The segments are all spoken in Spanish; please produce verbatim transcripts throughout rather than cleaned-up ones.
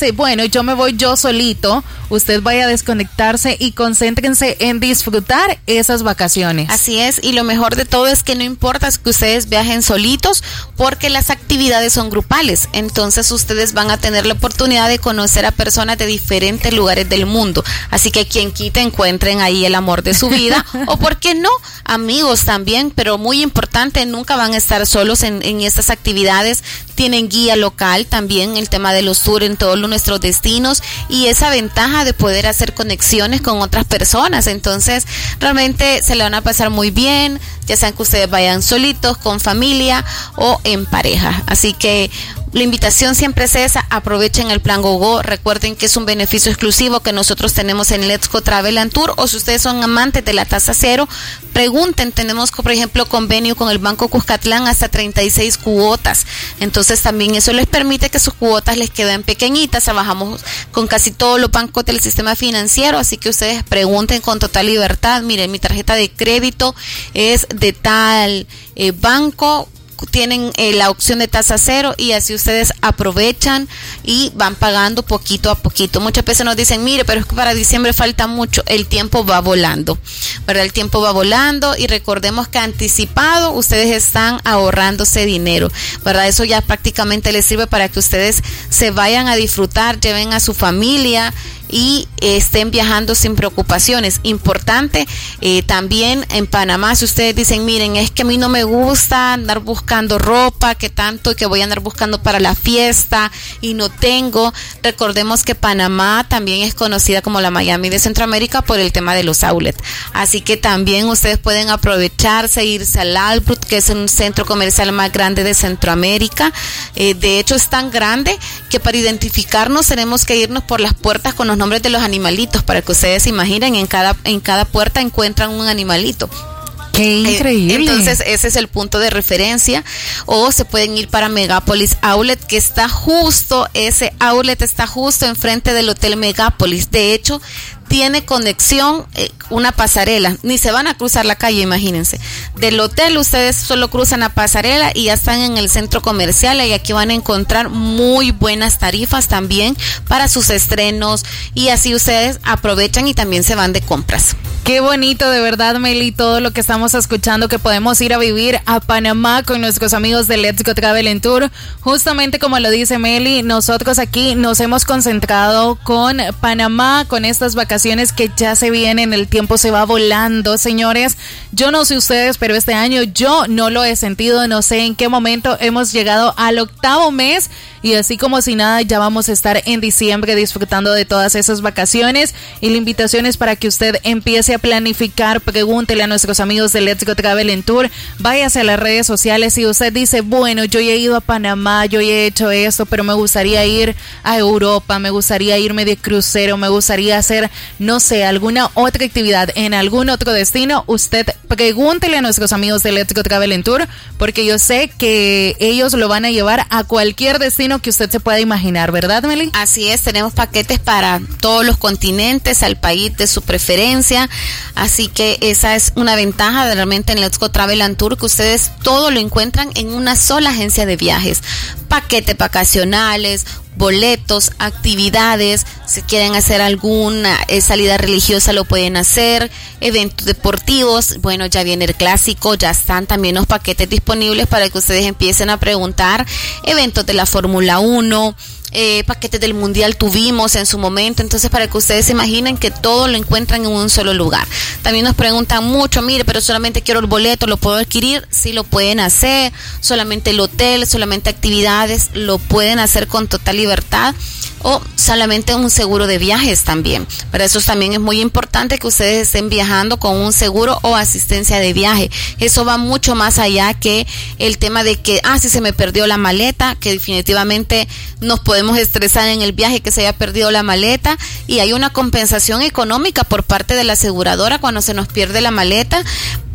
dice, bueno, yo me voy yo solito, usted vaya a desconectarse y concéntrense en disfrutar esas vacaciones. Así es, y lo mejor de todo es que no importa que ustedes viajen solitos, porque las actividades son grupales, entonces ustedes van a tener la oportunidad de conocer a personas de diferentes lugares del mundo, así que quien quita encuentren ahí el amor de su vida, o por qué no, amigos también, pero muy importante, nunca van a estar solos en, en estas actividades, tienen guía local también, el tema de los tours en todos nuestros destinos, y esa ventaja de poder hacer conexiones con otras personas, entonces realmente se le van a pasar muy bien, ya sean que ustedes vayan solitos, con familia o en pareja, así que la invitación siempre es esa, aprovechen el plan GoGo, recuerden que es un beneficio exclusivo que nosotros tenemos en Let's Go Travel and Tour, o si ustedes son amantes de la tasa cero, pregunten, tenemos por ejemplo convenio con el Banco Cuscatlán hasta treinta y seis cuotas, entonces también eso les permite que sus cuotas les queden pequeñitas, trabajamos con casi todos los bancos del sistema financiero, así que ustedes pregunten con total libertad, miren, mi tarjeta de crédito es de tal eh, banco, tienen eh, la opción de tasa cero y así ustedes aprovechan y van pagando poquito a poquito. Muchas veces nos dicen, mire, pero es que para diciembre falta mucho, el tiempo va volando, ¿verdad? El tiempo va volando y recordemos que anticipado ustedes están ahorrándose dinero, ¿verdad? Eso ya prácticamente les sirve para que ustedes se vayan a disfrutar, lleven a su familia y eh, estén viajando sin preocupaciones. Importante eh, también en Panamá, si ustedes dicen, miren, es que a mí no me gusta andar buscando ropa, que tanto que voy a andar buscando para la fiesta y no tengo, recordemos que Panamá también es conocida como la Miami de Centroamérica por el tema de los outlets, así que también ustedes pueden aprovecharse, irse al Albrook, que es un centro comercial más grande de Centroamérica, eh, de hecho es tan grande que para identificarnos tenemos que irnos por las puertas con los nombres de los animalitos, para que ustedes se imaginen, en cada, en cada puerta encuentran un animalito. ¡Qué increíble! Entonces ese es el punto de referencia, o se pueden ir para Megapolis Outlet, que está justo, ese outlet está justo enfrente del Hotel Megapolis, de hecho tiene conexión, eh, una pasarela, ni se van a cruzar la calle, imagínense. Del hotel ustedes solo cruzan la pasarela y ya están en el centro comercial, y aquí van a encontrar muy buenas tarifas también para sus estrenos, y así ustedes aprovechan y también se van de compras. Qué bonito, de verdad, Meli, todo lo que estamos escuchando, que podemos ir a vivir a Panamá con nuestros amigos de Let's Go Travel and Tour. Justamente como lo dice Meli, nosotros aquí nos hemos concentrado con Panamá, con estas vacaciones que ya se vienen, el tiempo se va volando, señores. Yo no sé ustedes, pero este año yo no lo he sentido, no sé en qué momento hemos llegado al octavo mes, y así como si nada ya vamos a estar en diciembre disfrutando de todas esas vacaciones, y la invitación es para que usted empiece a planificar, pregúntele a nuestros amigos de Let's Go Travel and Tour, váyase a las redes sociales, y usted dice, bueno, yo ya he ido a Panamá, yo ya he hecho esto, pero me gustaría ir a Europa, me gustaría irme de crucero, me gustaría hacer, no sé, alguna otra actividad en algún otro destino, usted pregúntele a nuestros amigos de Let's Go Travel and Tour, porque yo sé que ellos lo van a llevar a cualquier destino que usted se pueda imaginar, ¿verdad, Meli? Así es, tenemos paquetes para todos los continentes, al país de su preferencia, así que esa es una ventaja de realmente en Let's Go Travel and Tour, que ustedes todo lo encuentran en una sola agencia de viajes, paquetes vacacionales, boletos, actividades, si quieren hacer alguna eh, salida religiosa lo pueden hacer, eventos deportivos, bueno, ya viene el clásico, ya están también los paquetes disponibles para que ustedes empiecen a preguntar, eventos de la Fórmula uno, eh, paquetes del Mundial tuvimos en su momento, entonces para que ustedes se imaginen que todo lo encuentran en un solo lugar. También nos preguntan mucho, mire, pero solamente quiero el boleto, ¿lo puedo adquirir? Sí, lo pueden hacer, solamente el hotel, solamente actividades, lo pueden hacer con total libertad, o solamente un seguro de viajes también. Para eso también es muy importante que ustedes estén viajando con un seguro o asistencia de viaje. Eso va mucho más allá que el tema de que, ah, si se me perdió la maleta, que definitivamente nos podemos estresar en el viaje que se haya perdido la maleta, y hay una compensación económica por parte de la aseguradora cuando se nos pierde la maleta,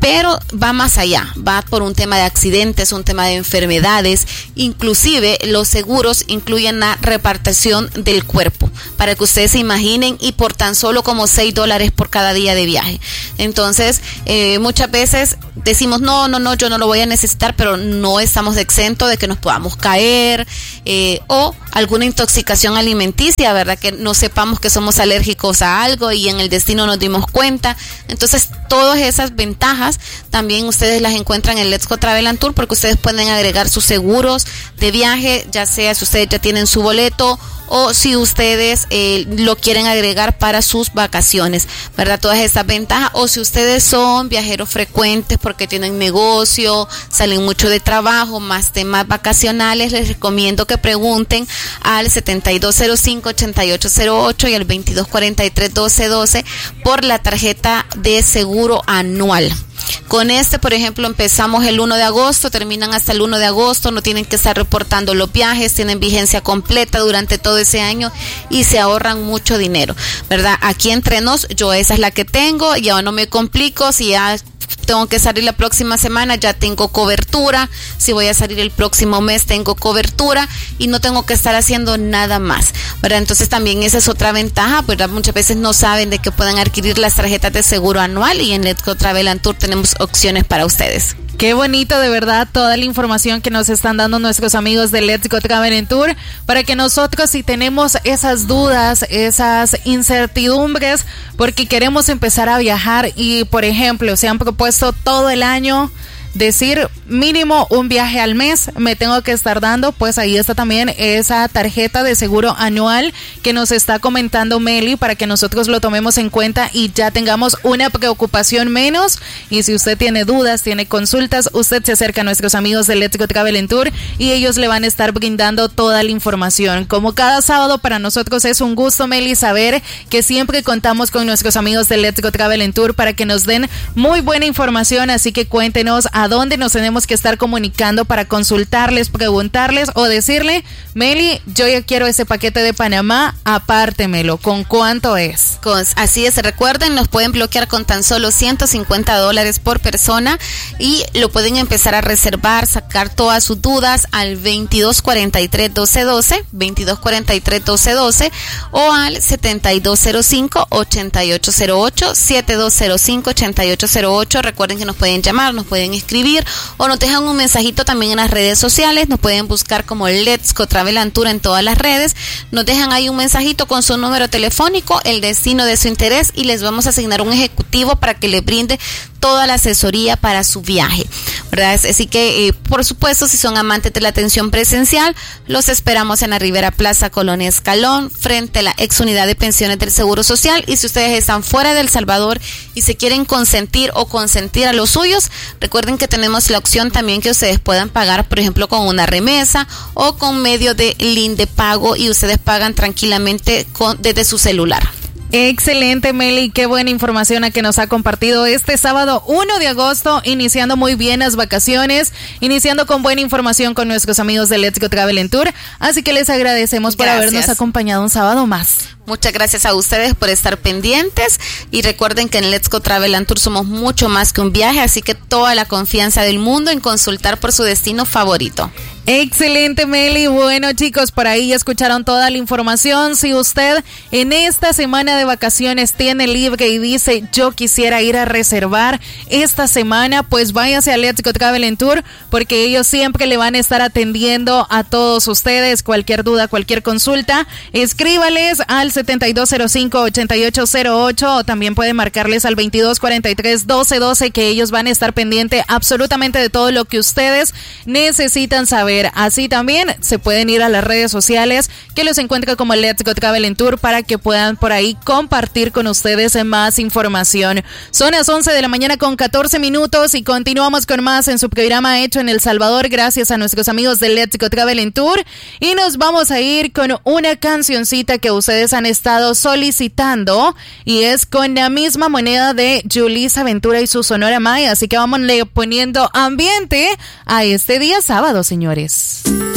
pero va más allá, va por un tema de accidentes, un tema de enfermedades, inclusive los seguros incluyen la repartición del cuerpo, para que ustedes se imaginen, y por tan solo como seis dólares por cada día de viaje. Entonces, eh, muchas veces decimos, no, no, no, yo no lo voy a necesitar, pero no estamos exentos de que nos podamos caer, eh, o alguna intoxicación alimenticia, ¿verdad? Que no sepamos que somos alérgicos a algo y en el destino nos dimos cuenta. Entonces, todas esas ventajas también ustedes las encuentran en Let's Go Travel and Tour, porque ustedes pueden agregar sus seguros de viaje, ya sea si ustedes ya tienen su boleto o si ustedes eh, lo quieren agregar para sus vacaciones, ¿verdad? Todas esas ventajas, o si ustedes son viajeros frecuentes porque tienen negocio, salen mucho de trabajo, más temas vacacionales, les recomiendo que pregunten al setenta y dos cero cinco, ochenta y ocho cero ocho y al veintidós cuarenta y tres, doce doce por la tarjeta de seguro anual. Con este, por ejemplo, empezamos el uno de agosto, terminan hasta el uno de agosto, no tienen que estar reportando los viajes, tienen vigencia completa durante todo ese año y se ahorran mucho dinero, ¿verdad? Aquí entre nos, yo esa es la que tengo, ya no me complico, si ya tengo que salir la próxima semana, ya tengo cobertura, si voy a salir el próximo mes tengo cobertura y no tengo que estar haciendo nada más, ¿verdad? Entonces también esa es otra ventaja, ¿verdad? Muchas veces no saben de que pueden adquirir las tarjetas de seguro anual y en Let's Go Travel and Tour tenemos opciones para ustedes. Qué bonito, de verdad, toda la información que nos están dando nuestros amigos de Let's Go Travel and Tour, para que nosotros, si tenemos esas dudas, esas incertidumbres, porque queremos empezar a viajar y, por ejemplo, se han propuesto todo el año decir mínimo un viaje al mes me tengo que estar dando, pues ahí está también esa tarjeta de seguro anual que nos está comentando Meli, para que nosotros lo tomemos en cuenta y ya tengamos una preocupación menos. Y si usted tiene dudas, tiene consultas, usted se acerca a nuestros amigos de Let's Go Travel and Tour y ellos le van a estar brindando toda la información. Como cada sábado, para nosotros es un gusto, Meli, saber que siempre contamos con nuestros amigos de Let's Go Travel and Tour para que nos den muy buena información, así que cuéntenos a dónde nos tenemos que estar comunicando para consultarles, preguntarles o decirle, Meli, yo ya quiero ese paquete de Panamá, apártemelo. ¿Con cuánto es? Con, así es, recuerden, nos pueden bloquear con tan solo ciento cincuenta dólares por persona y lo pueden empezar a reservar, sacar todas sus dudas al veintidós cuarenta y tres, doce doce, veintidós cuarenta y tres, doce doce o al setenta y dos cero cinco, ochenta y ocho cero ocho, setenta y dos cero cinco, ochenta y ocho cero ocho. Recuerden que nos pueden llamar, nos pueden escribir o nos dejan un mensajito también en las redes sociales, nos pueden buscar como Let's Go Travel and Tour en todas las redes, nos dejan ahí un mensajito con su número telefónico, el destino de su interés y les vamos a asignar un ejecutivo para que le brinde toda la asesoría para su viaje, ¿verdad? Así que, eh, por supuesto, si son amantes de la atención presencial, los esperamos en la Rivera Plaza, Colonia Escalón, frente a la ex unidad de pensiones del Seguro Social. Y si ustedes están fuera de El Salvador y se quieren consentir o consentir a los suyos, recuerden que tenemos la opción también que ustedes puedan pagar, por ejemplo, con una remesa o con medio de link de pago y ustedes pagan tranquilamente con, desde su celular. Excelente, Meli, qué buena información a que nos ha compartido este sábado uno de agosto, iniciando muy bien las vacaciones, iniciando con buena información con nuestros amigos de Let's Go Travel and Tour, así que les agradecemos por Gracias. habernos acompañado un sábado más. Muchas gracias a ustedes por estar pendientes y recuerden que en Let's Go Travel and Tour somos mucho más que un viaje, así que toda la confianza del mundo en consultar por su destino favorito. Excelente, Meli. Bueno, chicos, por ahí ya escucharon toda la información. Si usted en esta semana de vacaciones tiene libre y dice yo quisiera ir a reservar esta semana, pues váyase a Let's Go Travel and Tour, porque ellos siempre le van a estar atendiendo a todos ustedes. Cualquier duda, cualquier consulta, escríbales al setenta y dos cero cinco, ochenta y ocho cero ocho o también pueden marcarles al veintidós cuarenta y tres, doce doce, que ellos van a estar pendiente absolutamente de todo lo que ustedes necesitan saber. Así también se pueden ir a las redes sociales que los encuentran como Let's Go Travel and Tour para que puedan por ahí compartir con ustedes más información. Son las once de la mañana con catorce minutos y continuamos con más en su programa Hecho en El Salvador, gracias a nuestros amigos de Let's Go Travel and Tour, y nos vamos a ir con una cancioncita que ustedes han estado solicitando y es con la misma moneda de Julissa Ventura y su Sonora Maya, así que vamos poniendo ambiente a este día sábado, señores.